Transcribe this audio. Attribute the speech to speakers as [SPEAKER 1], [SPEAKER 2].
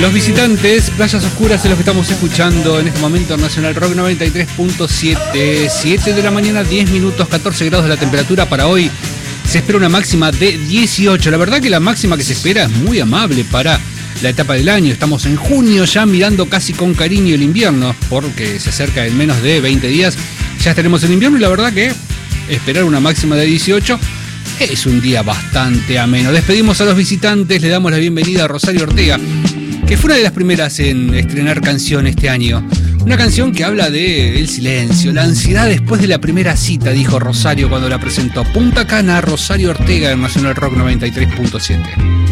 [SPEAKER 1] Los Visitantes, Playas Oscuras es lo que estamos escuchando en este momento. Nacional Rock 93.7, 7 de la mañana, 10 minutos, 14 grados de la temperatura para hoy. Se espera una máxima de 18. La verdad que la máxima que se espera es muy amable para la etapa del año. Estamos en junio ya, mirando casi con cariño el invierno, porque se acerca en menos de 20 días. Ya estaremos en invierno y la verdad que esperar una máxima de 18 es un día bastante ameno. Despedimos a los visitantes, le damos la bienvenida a Rosario Ortega, que fue una de las primeras en estrenar canción este año. Una canción que habla del silencio, la ansiedad después de la primera cita, dijo Rosario cuando la presentó. Punta Cana, Rosario Ortega en Nacional Rock 93.7.